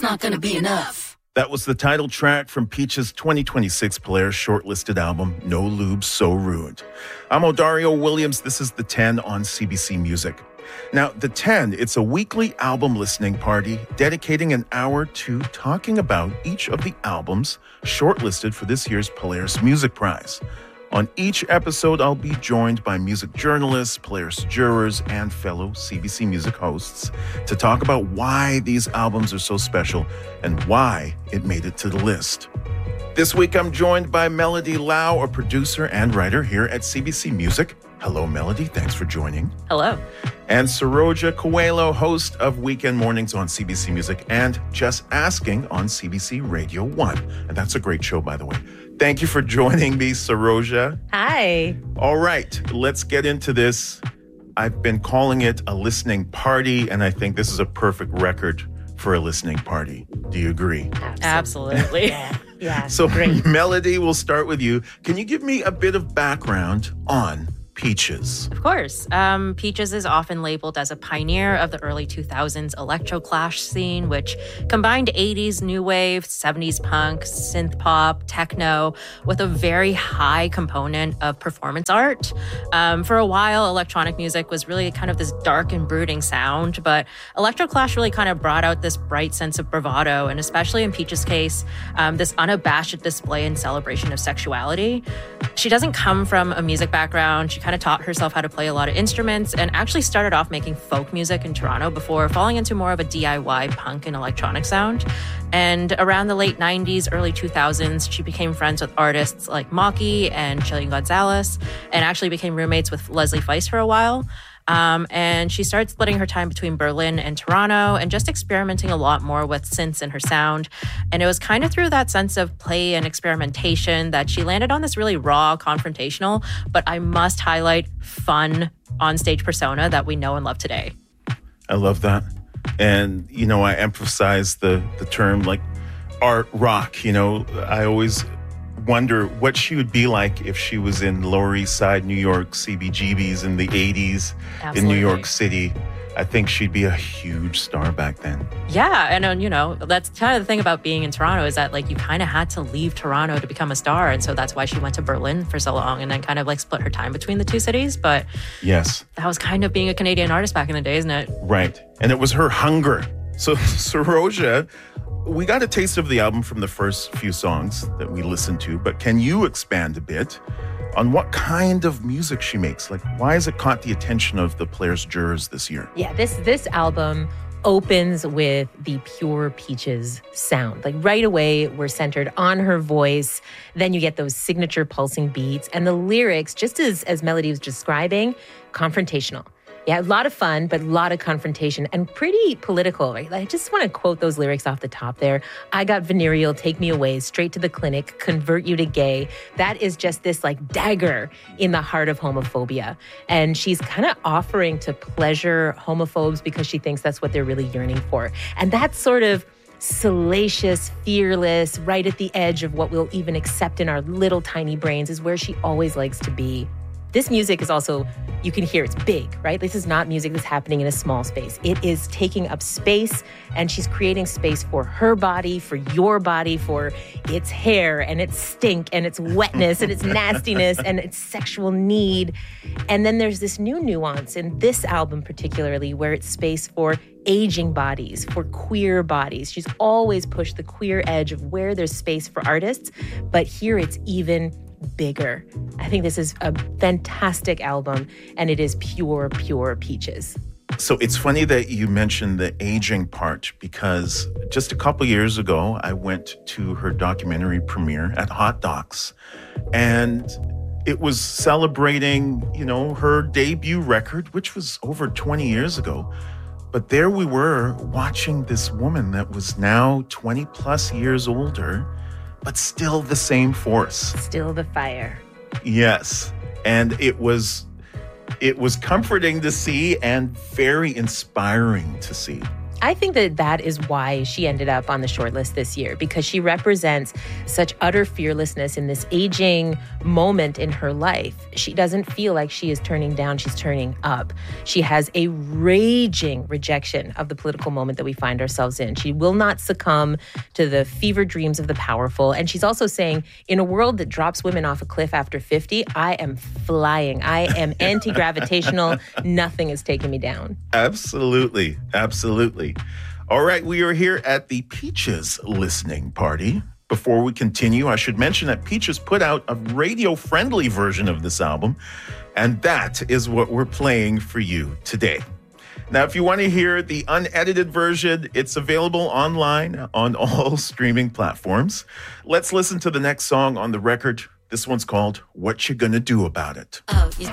not gonna be enough. That was the title track from Peach's 2026 Polaris shortlisted album, No Lube, So Rude. I'm Odario Williams. This is The 10 on CBC Music. Now, The 10, it's a weekly album listening party dedicating an hour to talking about each of the albums shortlisted for this year's Polaris Music Prize. On each episode, I'll be joined by music journalists, Polaris jurors, and fellow CBC Music hosts to talk about why these albums are so special and why it made it to the list. This week, I'm joined by Melody Lau, a producer and writer here at CBC Music. Hello, Melody. Thanks for joining. Hello. And Saroja Coelho, host of Weekend Mornings on CBC Music and Just Asking on CBC Radio 1. And that's a great show, by the way. Thank you for joining me, Saroja. Hi. All right, let's get into this. I've been calling it a listening party, and I think this is a perfect record for a listening party. Do you agree? Absolutely. Yeah. So, great. Melody, we'll start with you. Can you give me a bit of background on Peaches? Of course. Peaches is often labeled as a pioneer of the early 2000s electro-clash scene, which combined 80s new wave, 70s punk, synth pop, techno, with a very high component of performance art. For a while, electronic music was really kind of this dark and brooding sound, but electro-clash really kind of brought out this bright sense of bravado, and especially in Peaches' case, this unabashed display and celebration of sexuality. She doesn't come from a music background. She kind of taught herself how to play a lot of instruments and actually started off making folk music in Toronto before falling into more of a DIY punk and electronic sound. And around the late 90s, early 2000s, she became friends with artists like Maki and Chillian Gonzalez and actually became roommates with Leslie Feist for a while. And she started splitting her time between Berlin and Toronto and just experimenting a lot more with synths in her sound. And it was kind of through that sense of play and experimentation that she landed on this really raw, confrontational, but I must highlight fun onstage persona that we know and love today. I love that. And, you know, I emphasize the term like art rock. You know, I always wonder what she would be like if she was in Lower East Side, New York, CBGBs in the 80s. Absolutely. In New York City. I think she'd be a huge star back then. Yeah, and you know, that's kind of the thing about being in Toronto is that like you kind of had to leave Toronto to become a star, and so that's why she went to Berlin for so long and then kind of like split her time between the two cities. But yes, that was kind of being a Canadian artist back in the day, isn't it? Right, and it was her hunger. So Saroja, we got a taste of the album from the first few songs that we listened to, but can you expand a bit on what kind of music she makes? Like, why has it caught the attention of the Polaris jurors this year? Yeah, this album opens with the pure Peaches sound. Like right away, we're centered on her voice. Then you get those signature pulsing beats and the lyrics, just as Melody was describing, confrontational. Yeah, a lot of fun, but a lot of confrontation and pretty political, right? I just want to quote those lyrics off the top there. I got venereal, take me away, straight to the clinic, convert you to gay. That is just this like dagger in the heart of homophobia. And she's kind of offering to pleasure homophobes because she thinks that's what they're really yearning for. And that's sort of salacious, fearless, right at the edge of what we'll even accept in our little tiny brains is where she always likes to be. This music is also, you can hear it's big, right? This is not music that's happening in a small space. It is taking up space, and she's creating space for her body, for your body, for its hair and its stink and its wetness and its nastiness and its sexual need. And then there's this new nuance in this album particularly where it's space for aging bodies, for queer bodies. She's always pushed the queer edge of where there's space for artists, but here it's even bigger. I think this is a fantastic album, and it is pure Peaches. So it's funny that you mentioned the aging part because just a couple years ago, I went to her documentary premiere at Hot Docs, and it was celebrating, you know, her debut record, which was over 20 years ago. But there we were watching this woman that was now 20 plus years older, but still the same force. Still the fire. Yes. And it was comforting to see and very inspiring to see. I think that is why she ended up on the shortlist this year, because she represents such utter fearlessness in this aging moment in her life. She doesn't feel like she is turning down, she's turning up. She has a raging rejection of the political moment that we find ourselves in. She will not succumb to the fever dreams of the powerful. And she's also saying, in a world that drops women off a cliff after 50, I am flying. I am anti-gravitational. Nothing is taking me down. Absolutely. Absolutely. All right, we are here at the Peaches listening party. Before we continue, I should mention that Peaches put out a radio-friendly version of this album, and that is what we're playing for you today. Now, if you want to hear the unedited version, it's available online on all streaming platforms. Let's listen to the next song on the record. This one's called What You Gonna Do About It. Oh, you